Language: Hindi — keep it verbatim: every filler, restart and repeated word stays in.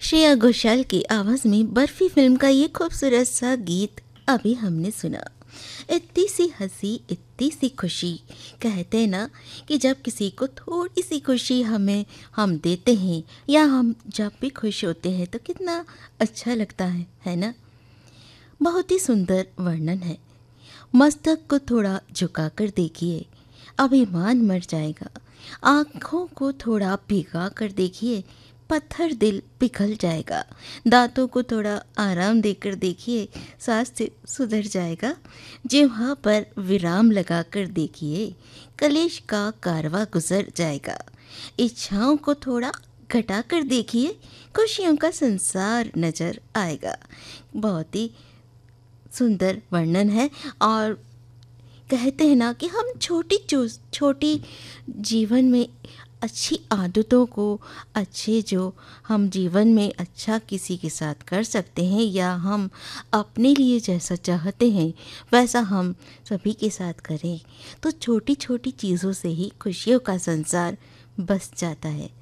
श्रेया घोषाल की आवाज़ में बर्फी फिल्म का ये खूबसूरत सा गीत अभी हमने सुना। इतनी सी हंसी इतनी सी खुशी। कहते हैं ना कि जब किसी को थोड़ी सी खुशी हमें हम देते हैं या हम जब भी खुश होते हैं तो कितना अच्छा लगता है है ना। बहुत ही सुंदर वर्णन है। मस्तक को थोड़ा झुका कर देखिए, अभिमान मर जाएगा। आँखों को थोड़ा भिगा कर देखिए, पत्थर दिल पिघल जाएगा। दांतों को थोड़ा आराम देकर देखिए, स्वास्थ्य सुधर जाएगा। जिह्वा पर विराम लगाकर देखिए, कलेश का कारवां गुजर जाएगा। इच्छाओं को थोड़ा घटा कर देखिए, खुशियों का संसार नजर आएगा। बहुत ही सुंदर वर्णन है। और कहते हैं ना कि हम छोटी चूज छोटी जीवन में अच्छी आदतों को, अच्छे जो हम जीवन में अच्छा किसी के साथ कर सकते हैं या हम अपने लिए जैसा चाहते हैं वैसा हम सभी के साथ करें तो छोटी छोटी चीज़ों से ही खुशियों का संसार बस जाता है।